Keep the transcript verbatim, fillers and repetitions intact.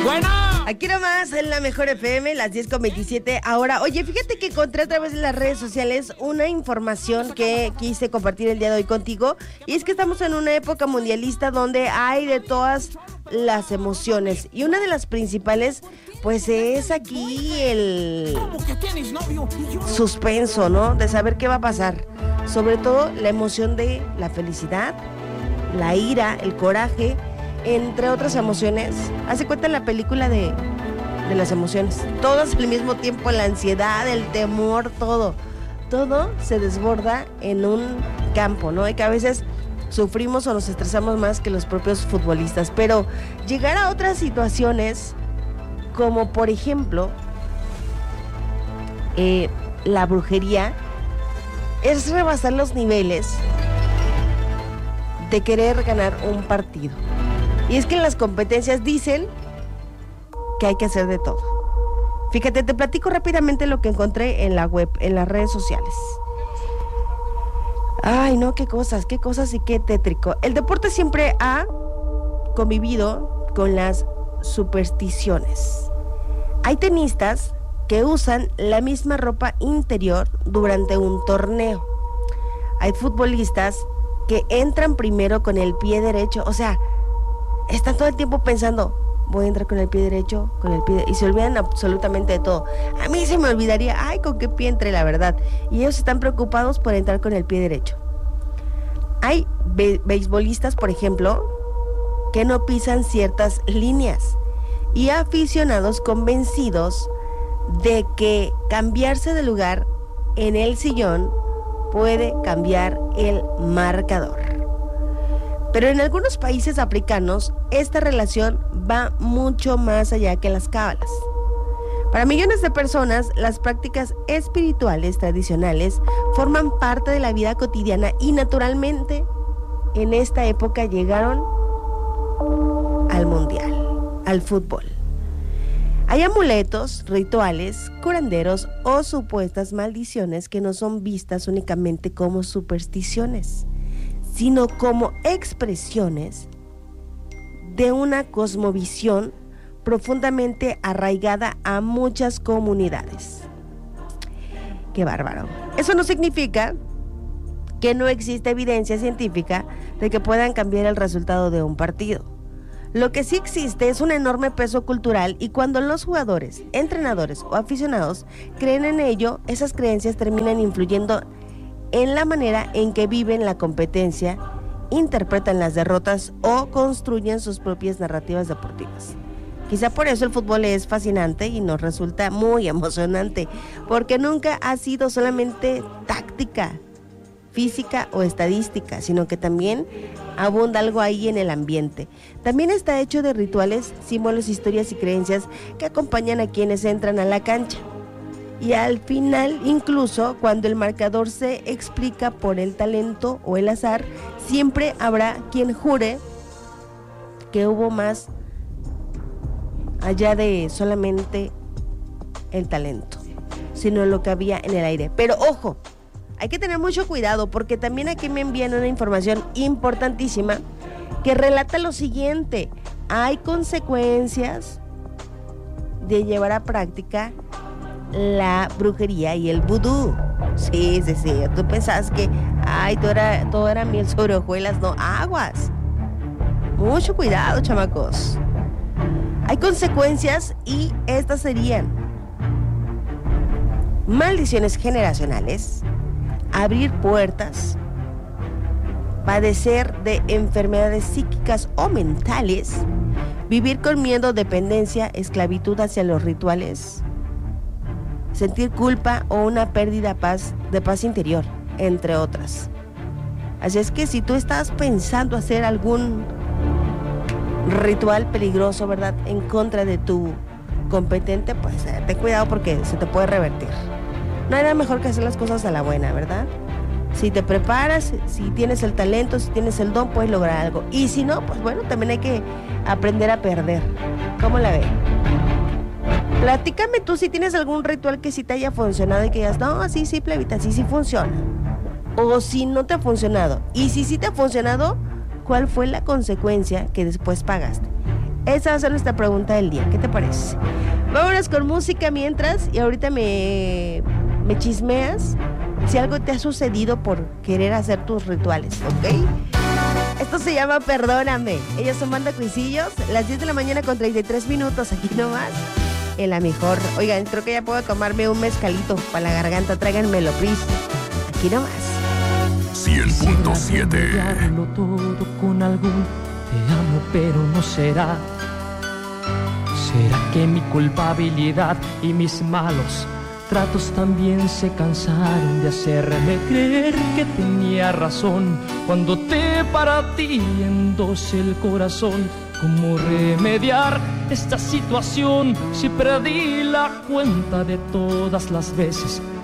Bueno. Aquí nomás en la Mejor F M, las diez con veintisiete. Ahora, oye, fíjate que encontré a través de las redes sociales una información que quise compartir el día de hoy contigo. Y es que estamos en una época mundialista donde hay de todas las emociones. Y una de las principales, pues es aquí el suspenso, ¿no? De saber qué va a pasar. Sobre todo la emoción de la felicidad, la ira, el coraje, entre otras emociones. Hace cuenta la película de, de las emociones. Todas al mismo tiempo, la ansiedad, el temor, todo. Todo se desborda en un campo, ¿no? Y que a veces sufrimos o nos estresamos más que los propios futbolistas. Pero llegar a otras situaciones, como por ejemplo, eh, la brujería, es rebasar los niveles de querer ganar un partido. Y es que en las competencias dicen que hay que hacer de todo. Fíjate, te platico rápidamente lo que encontré en la web, en las redes sociales. Ay, no, qué cosas, qué cosas y qué tétrico. El deporte siempre ha convivido con las supersticiones. Hay tenistas que usan la misma ropa interior durante un torneo. Hay futbolistas que entran primero con el pie derecho, o sea, están todo el tiempo pensando, voy a entrar con el pie derecho, con el pie de... y se olvidan absolutamente de todo. A mí se me olvidaría, ay, con qué pie entre, la verdad. Y ellos están preocupados por entrar con el pie derecho. Hay be- beisbolistas, por ejemplo, que no pisan ciertas líneas, y aficionados convencidos de que cambiarse de lugar en el sillón puede cambiar el marcador. Pero en algunos países africanos, esta relación va mucho más allá que las cábalas. Para millones de personas, las prácticas espirituales tradicionales forman parte de la vida cotidiana y naturalmente en esta época llegaron al mundial, al fútbol. Hay amuletos, rituales, curanderos o supuestas maldiciones que no son vistas únicamente como supersticiones, sino como expresiones de una cosmovisión profundamente arraigada a muchas comunidades. ¡Qué bárbaro! Eso no significa que no exista evidencia científica de que puedan cambiar el resultado de un partido. Lo que sí existe es un enorme peso cultural y cuando los jugadores, entrenadores o aficionados creen en ello, esas creencias terminan influyendo en la manera en que viven la competencia, interpretan las derrotas o construyen sus propias narrativas deportivas. Quizá por eso el fútbol es fascinante y nos resulta muy emocionante, porque nunca ha sido solamente táctica, física o estadística, sino que también abunda algo ahí en el ambiente. También está hecho de rituales, símbolos, historias y creencias que acompañan a quienes entran a la cancha. Y al final, incluso cuando el marcador se explica por el talento o el azar, siempre habrá quien jure que hubo más allá de solamente el talento, sino lo que había en el aire. Pero ojo, hay que tener mucho cuidado porque también aquí me envían una información importantísima que relata lo siguiente: hay consecuencias de llevar a práctica la brujería y el vudú. Sí, sí, sí, tú pensás que ay, todo era, todo era miel sobre hojuelas, no, aguas. Mucho cuidado, chamacos. Hay consecuencias y estas serían maldiciones generacionales, abrir puertas, padecer de enfermedades psíquicas o mentales, vivir con miedo, dependencia, esclavitud hacia los rituales, sentir culpa o una pérdida paz, de paz interior, entre otras. Así es que si tú estás pensando hacer algún ritual peligroso, ¿verdad?, en contra de tu competente, pues eh, ten cuidado porque se te puede revertir. No hay nada mejor que hacer las cosas a la buena, ¿verdad? Si te preparas, si tienes el talento, si tienes el don, puedes lograr algo. Y si no, pues bueno, también hay que aprender a perder. ¿Cómo la ve? Platícame tú si tienes algún ritual que sí te haya funcionado y que digas, no, sí, sí, plebita, sí, sí funciona. O si no te ha funcionado. Y si sí te ha funcionado, ¿cuál fue la consecuencia que después pagaste? Esa va a ser nuestra pregunta del día. ¿Qué te parece? Vámonos con música mientras y ahorita me, me chismeas si algo te ha sucedido por querer hacer tus rituales, ¿ok? Esto se llama Perdóname. Ellos son Banda Cuisillos, las diez de la mañana con treinta y tres minutos, aquí nomás, en la mejor. Oigan, creo que ya puedo tomarme un mezcalito para la garganta, tráiganmelo, please. Aquí nomás. cien punto siete. Todo con algún te amo, pero no será. ¿Será que mi culpabilidad y mis malos tratos también se cansaron de hacerme creer que tenía razón cuando te partí en dos el corazón? ¿Cómo remediar esta situación si perdí la cuenta de todas las veces